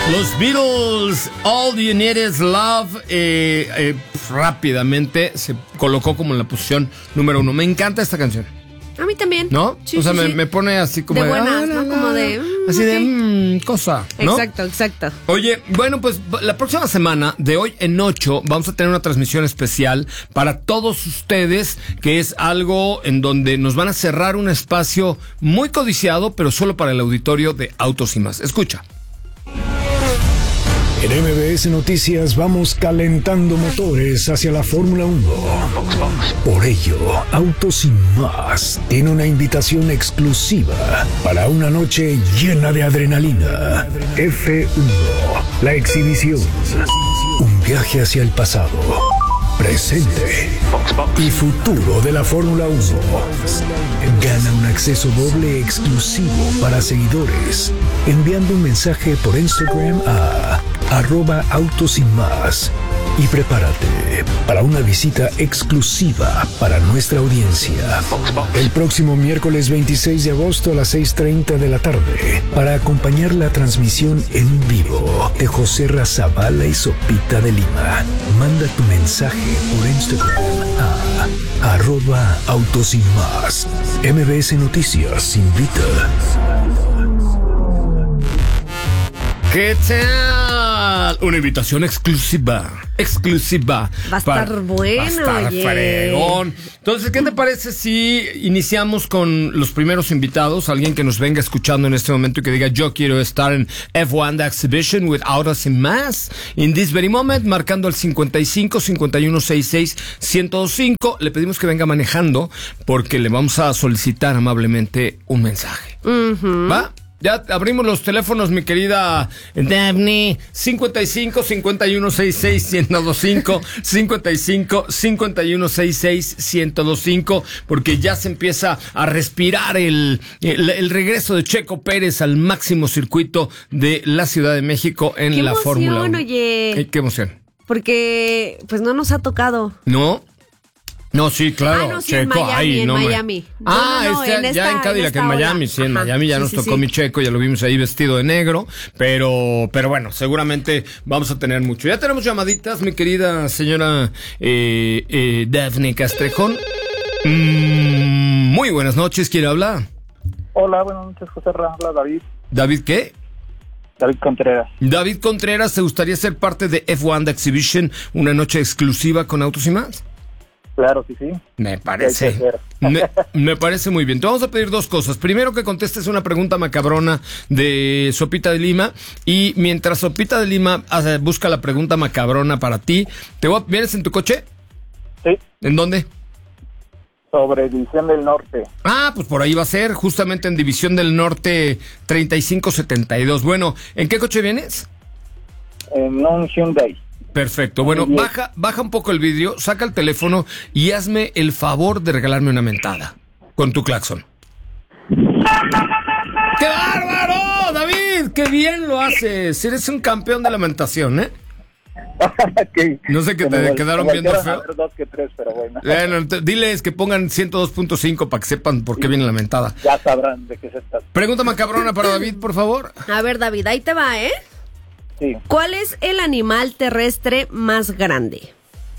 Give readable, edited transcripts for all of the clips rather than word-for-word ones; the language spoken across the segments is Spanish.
Los Beatles, All You Need Is Love, rápidamente se colocó como en la posición número 1. Me encanta esta canción. A mí también. ¿No? Sí, o sea, sí. me pone así como de buenas, ¿no? Como de... así okay. de cosa, ¿no? Exacto. Oye, bueno, pues la próxima semana, de hoy en 8, vamos a tener una transmisión especial para todos ustedes, que es algo en donde nos van a cerrar un espacio muy codiciado, pero solo para el auditorio de Autos y Más. Escucha. En MBS Noticias vamos calentando motores hacia la Fórmula 1. Por ello, Autos y Más tiene una invitación exclusiva para una noche llena de adrenalina. F1, la exhibición. Un viaje hacia el pasado, presente y futuro de la Fórmula 1. Gana un acceso doble exclusivo para seguidores enviando un mensaje por Instagram a @Autos y Más y prepárate para una visita exclusiva para nuestra audiencia el próximo miércoles 26 de agosto a las 6:30 de la tarde para acompañar la transmisión en vivo de José Razabala y Sopita de Lima. Manda tu mensaje por Instagram a @Autos y Más. MBS Noticias invita. ¿Qué tal? Una invitación exclusiva. Va a estar bueno, va a estar oye. fregón. Entonces, ¿qué te parece si iniciamos con los primeros invitados? Alguien que nos venga escuchando en este momento y que diga, yo quiero estar en F1 The Exhibition with Autos y Más. In this very moment, marcando el 55 51 66 1025. Le pedimos que venga manejando porque le vamos a solicitar amablemente un mensaje. ¿Va? Ya abrimos los teléfonos, mi querida Daphne. 55 51 66 1025, 55 51 66 1025, porque ya se empieza a respirar el regreso de Checo Pérez al máximo circuito de la Ciudad de México en la Fórmula 1. Oye. Qué emoción. Porque pues no nos ha tocado. ¿No? No, sí, claro. No, sí, Checo, en Miami. Ya en Cadillac, en Miami, sí, en Miami ya nos tocó mi Checo, ya lo vimos ahí vestido de negro, pero bueno, seguramente vamos a tener mucho. Ya tenemos llamaditas, mi querida señora Daphne Castrejón. Muy buenas noches, ¿quién habla? Hola, buenas noches, José Ra, habla David. ¿David qué? David Contreras. David Contreras, ¿te gustaría ser parte de F1 The Exhibition, una noche exclusiva con Autos y Más? Claro que sí. Me parece. Me parece muy bien. Te vamos a pedir dos cosas. Primero, que contestes una pregunta macabrona de Sopita de Lima. Y mientras Sopita de Lima busca la pregunta macabrona para ti, ¿vienes en tu coche? Sí. ¿En dónde? Sobre División del Norte. Pues por ahí va a ser, justamente en División del Norte 3572. Bueno, ¿en qué coche vienes? En un Hyundai. Perfecto. Bueno, baja un poco el vidrio, saca el teléfono y hazme el favor de regalarme una mentada con tu claxon. ¡Qué bárbaro, David! ¡Qué bien lo haces! Eres un campeón de lamentación, ¿eh? Okay. No sé que te quedaron viendo feo. Dos que tres, pero bueno. Bueno, diles que pongan 102.5 para que sepan por qué viene la mentada. Ya sabrán de qué se trata. Pregunta macabrona para David, por favor. A ver, David, ahí te va, ¿eh? Sí. ¿Cuál es el animal terrestre más grande?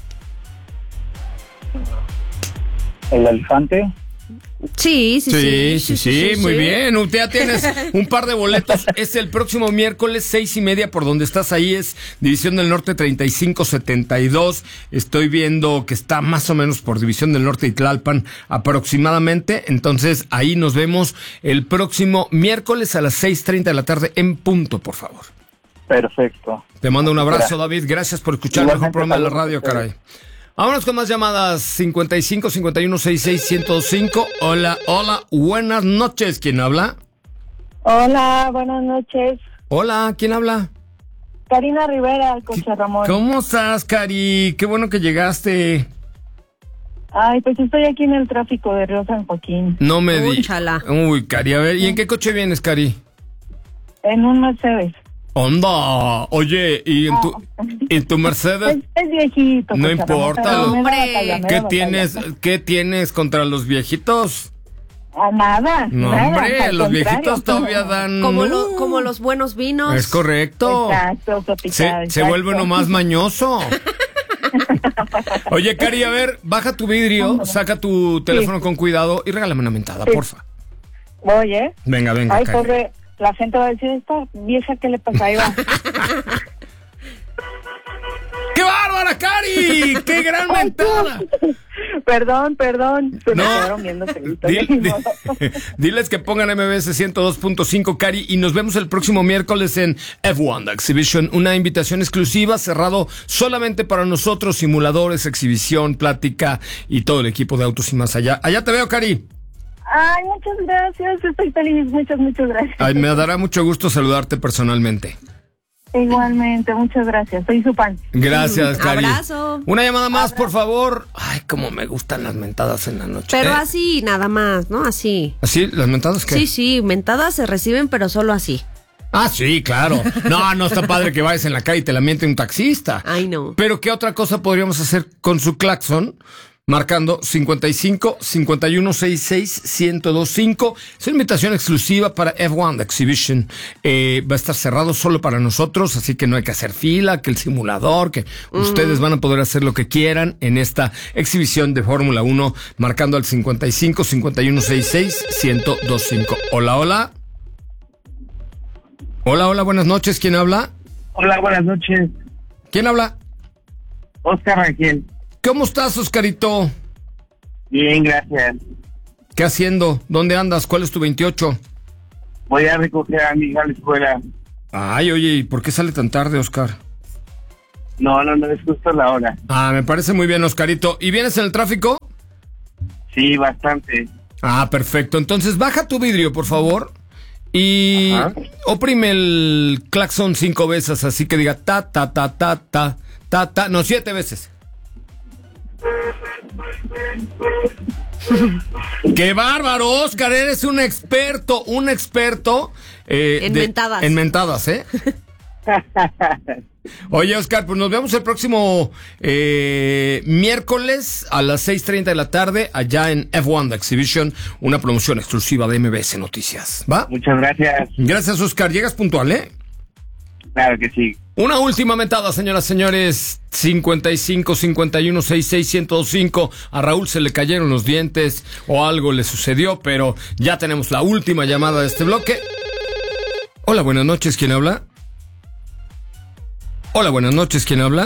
¿El elefante? Sí, muy bien. Usted ya tienes un par de boletos. Es el próximo miércoles 6:30, por donde estás ahí es División del Norte 3572. Estoy viendo que está más o menos por División del Norte y Tlalpan aproximadamente. Entonces ahí nos vemos el próximo miércoles a las 6:30 de la tarde en punto, por favor. Perfecto. Te mando un abrazo, David. Gracias por escuchar el mejor programa de la radio, caray. Vámonos con más llamadas. 55 51 66 1025. Hola, buenas noches. ¿Quién habla? Hola, buenas noches. Hola, ¿quién habla? Karina Rivera, el coche Ramón. ¿Cómo estás, Cari? Qué bueno que llegaste. Ay, pues estoy aquí en el tráfico de Río San Joaquín. No me digas. Úchala. Uy, Cari, a ver, ¿y en qué coche vienes, Cari? En un Mercedes. ¡Onda! Oye, ¿y en tu Mercedes? Es viejito. No importa. Hombre, ¿Qué tienes contra los viejitos? A nada. No, nada, hombre, al los contrario. viejitos todavía dan... Como los buenos vinos. Es correcto. Exacto, Sopita, Se exacto. vuelve uno más mañoso. Oye, Cari, a ver, baja tu vidrio, saca tu teléfono con cuidado y regálame una mentada, porfa. Voy, ¿eh? Venga, Ay, Cari. pobre, la gente va a decir, esta vieja, ¿qué le pasa? Ahí va. ¡Qué bárbara, Cari! ¡Qué gran mentada! Perdón, se me No. quedaron viendo seguidos. Diles que pongan MBS 102.5, Cari, y nos vemos el próximo miércoles en F1 Exhibition, una invitación exclusiva, cerrado solamente para nosotros, simuladores, exhibición, plática y todo el equipo de Autos y Más Allá. Allá te veo, Cari. Ay, muchas gracias, estoy feliz, muchas gracias. Ay, me dará mucho gusto saludarte personalmente. Igualmente, muchas gracias, soy su fan. Gracias, Cari. Abrazo. Una llamada más, por favor. Ay, cómo me gustan las mentadas en la noche. Pero así, nada más, ¿no? Así. ¿Así? ¿Las mentadas qué? Sí, mentadas se reciben, pero solo así. Ah, sí, claro. No está padre que vayas en la calle y te la miente un taxista. Ay, no. Pero ¿qué otra cosa podríamos hacer con su claxon? Marcando 55 51 66 1025. Es una invitación exclusiva para F1 Exhibition. Va a estar cerrado solo para nosotros, así que no hay que hacer fila, que el simulador, que ustedes van a poder hacer lo que quieran en esta exhibición de Fórmula 1, marcando al 55 51 66 1025. Hola, hola. Hola, buenas noches. ¿Quién habla? Hola, buenas noches. ¿Quién habla? Oscar Rangel. ¿Cómo estás, Oscarito? Bien, gracias. ¿Qué haciendo? ¿Dónde andas? ¿Cuál es tu 28? Voy a recoger a mi hija a la escuela. Ay, oye, ¿y por qué sale tan tarde, Oscar? No, es justo la hora. Ah, me parece muy bien, Oscarito. ¿Y vienes en el tráfico? Sí, bastante. Ah, perfecto. Entonces, baja tu vidrio, por favor. Y oprime el claxon 5 veces, así que diga ta, ta, ta, ta, ta, ta, ta. No, 7 veces. ¡Qué bárbaro, Oscar! Eres un experto. En mentadas. En mentadas, ¿eh? Oye, Oscar, pues nos vemos el próximo miércoles a las 6:30 de la tarde allá en F1 Exhibition, una promoción exclusiva de MBS Noticias. ¿Va? Muchas gracias. Gracias, Oscar. Llegas puntual, ¿eh? Claro que sí. Una última mentada, señoras y señores. 55 51 66 1025. A Raúl se le cayeron los dientes o algo le sucedió, pero ya tenemos la última llamada de este bloque. Hola, buenas noches. ¿Quién habla? Hola, buenas noches. ¿Quién habla?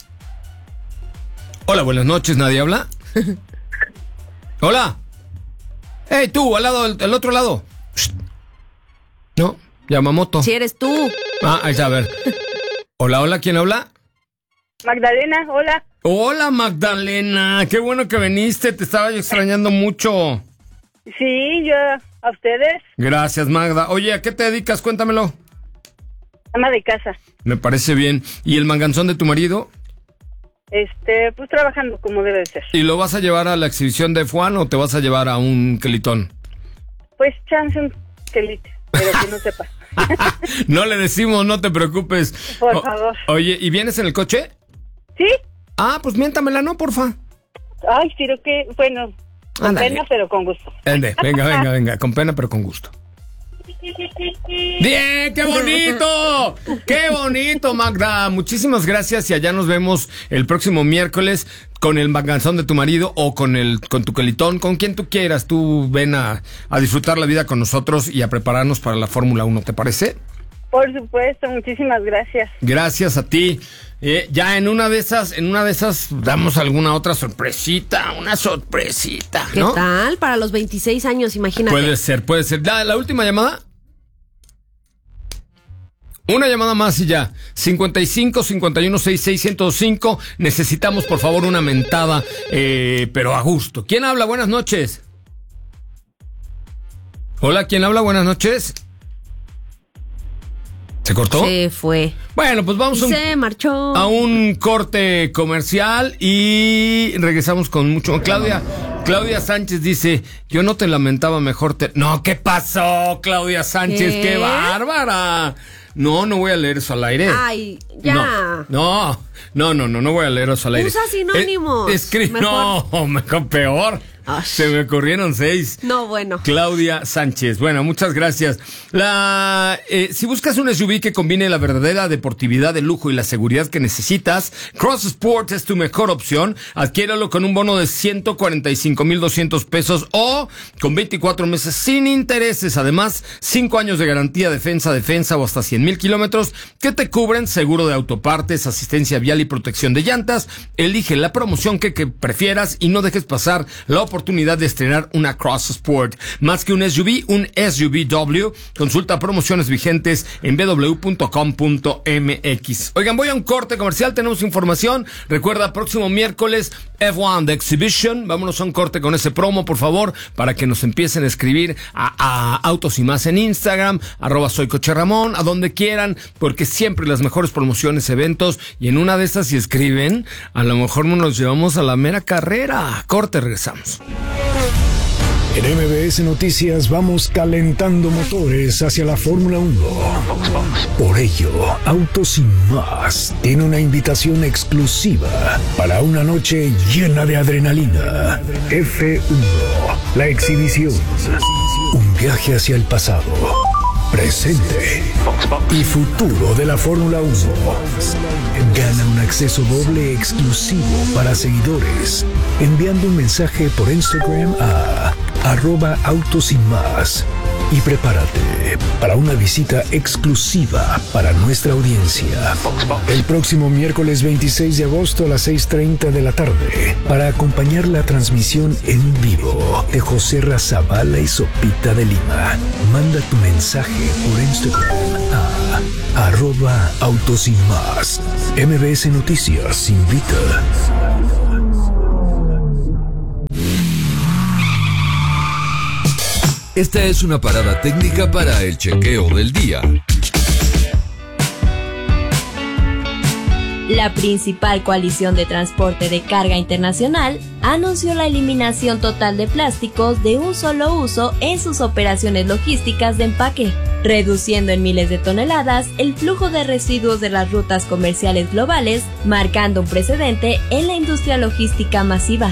Hola, buenas noches. ¿Nadie habla? Hola. Hey, tú, al lado, al otro lado. Shh. No, Yamamoto. Si eres tú. Ah, ahí está, a ver. Hola, ¿quién habla? Magdalena, hola. Hola, Magdalena. Qué bueno que viniste. Te estaba yo extrañando mucho. Sí, yo a ustedes, Gracias, Magda. Oye, ¿a qué te dedicas? Cuéntamelo. ama de casa. Me parece bien. ¿Y el manganzón de tu marido? Pues trabajando como debe de ser. ¿Y lo vas a llevar a la exhibición de F1 o te vas a llevar a un quelitón? Pues chance un quelite, pero que no sepa. No le decimos, no te preocupes. Por favor. Oye, ¿y vienes en el coche? ¿Sí? Ah, pues miéntamela, ¿no? Porfa. Ay, pero que, bueno, con Ándale. pena, pero con gusto. Venga, con pena pero con gusto. ¡Bien! ¡Qué bonito! ¡Qué bonito, Magda! Muchísimas gracias y allá nos vemos el próximo miércoles con el manganzón de tu marido o con tu quelitón, con quien tú quieras. Tú ven a disfrutar la vida con nosotros y a prepararnos para la Fórmula 1, ¿te parece? Por supuesto, muchísimas gracias. Gracias a ti. Ya en una de esas damos alguna otra sorpresita, una sorpresita, ¿Qué ¿no? tal? Para los 26 años, imagínate. Puede ser. La última llamada. Una llamada más y ya. 55 51 66 1025. Necesitamos, por favor, una mentada, pero a gusto. ¿Quién habla? Buenas noches. Hola, ¿quién habla? Buenas noches. ¿Se cortó? Se fue. Bueno, pues vamos Y se marchó. a un corte comercial y regresamos con mucho. Claudia Sánchez dice, yo no te lamentaba, mejor te... No, ¿qué pasó, Claudia Sánchez? ¡Qué bárbara! No voy a leer eso al aire. Ay, ya. No voy a leer eso al aire. Usa sinónimos. No, mejor peor. Ay. Se me ocurrieron 6. No, bueno. Claudia Sánchez. Bueno, muchas gracias. Si buscas un SUV que combine la verdadera deportividad, el lujo y la seguridad que necesitas, Cross Sport es tu mejor opción. Adquiéralo con un bono de 145,200 pesos o con 24 meses sin intereses. Además, 5 años de garantía, defensa o hasta 100,000 kilómetros que te cubren seguro de autopartes, asistencia vial y protección de llantas. Elige la promoción que prefieras y no dejes pasar la oportunidad de estrenar una Cross Sport. Más que un SUV, un SUVW. Consulta promociones vigentes en www.com.mx. Oigan, voy a un corte comercial, tenemos información. Recuerda, próximo miércoles, F1 The Exhibition. Vámonos a un corte con ese promo, por favor, para que nos empiecen a escribir a Autos y Más en Instagram, @soycocherramón, a donde quieran, porque siempre las mejores promociones, eventos, y en una de estas, si escriben, a lo mejor nos llevamos a la mera carrera. Corte, regresamos. En MBS Noticias vamos calentando motores hacia la Fórmula 1. Por ello, Autos y Más tiene una invitación exclusiva para una noche llena de adrenalina. F1, la exhibición. Un viaje hacia el pasado, presente y futuro de la Fórmula 1. Gana un acceso doble exclusivo para seguidores enviando un mensaje por Instagram a @Autos y Más y prepárate para una visita exclusiva para nuestra audiencia el próximo miércoles 26 de agosto a las 6:30 de la tarde para acompañar la transmisión en vivo de José Razabala y Sopita de Lima. Manda tu mensaje por Instagram a @Autos y Más. MBS Noticias invita. Esta es una parada técnica para el chequeo del día. La principal coalición de transporte de carga internacional anunció la eliminación total de plásticos de un solo uso en sus operaciones logísticas de empaque, reduciendo en miles de toneladas el flujo de residuos de las rutas comerciales globales, marcando un precedente en la industria logística masiva.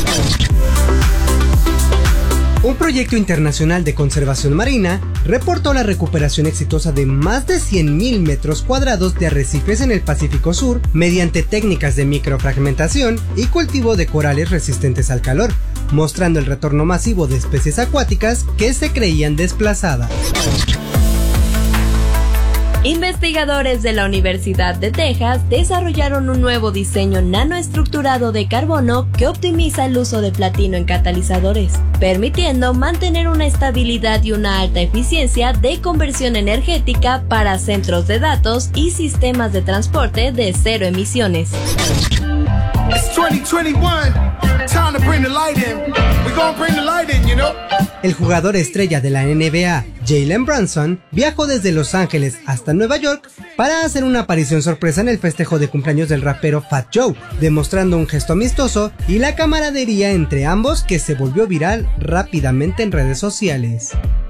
Un proyecto internacional de conservación marina reportó la recuperación exitosa de más de 100,000 metros cuadrados de arrecifes en el Pacífico Sur mediante técnicas de microfragmentación y cultivo de corales resistentes al calor, mostrando el retorno masivo de especies acuáticas que se creían desplazadas. Investigadores de la Universidad de Texas desarrollaron un nuevo diseño nanoestructurado de carbono que optimiza el uso de platino en catalizadores, permitiendo mantener una estabilidad y una alta eficiencia de conversión energética para centros de datos y sistemas de transporte de cero emisiones. El jugador estrella de la NBA, Jalen Brunson, viajó desde Los Ángeles hasta Nueva York para hacer una aparición sorpresa en el festejo de cumpleaños del rapero Fat Joe, demostrando un gesto amistoso y la camaradería entre ambos que se volvió viral rápidamente en redes sociales.